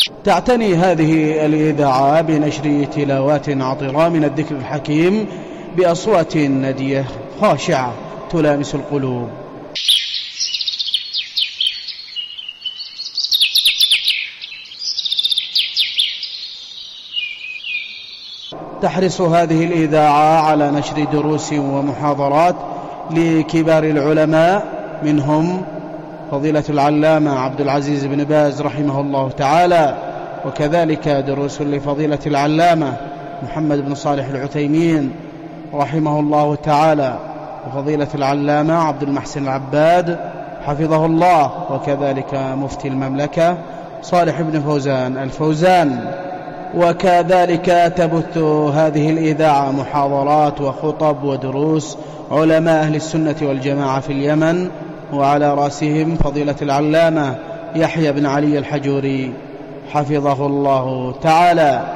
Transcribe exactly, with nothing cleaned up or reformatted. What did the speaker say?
تعتني هذه الإذاعة بنشر تلاوات عطرة من الذكر الحكيم بأصوات ندية خاشعة تلامس القلوب. تحرص هذه الإذاعة على نشر دروس ومحاضرات لكبار العلماء، منهم فضيلة العلامة عبد العزيز بن باز رحمه الله تعالى، وكذلك دروس لفضيلة العلامة محمد بن صالح العثيمين رحمه الله تعالى، وفضيلة العلامة عبد المحسن العباد حفظه الله، وكذلك مفتي المملكة صالح بن فوزان الفوزان. وكذلك تبث هذه الإذاعة محاضرات وخطب ودروس علماء أهل السنة والجماعة في اليمن، وعلى رأسهم فضيلة العلامة يحيى بن علي الحجوري حفظه الله تعالى.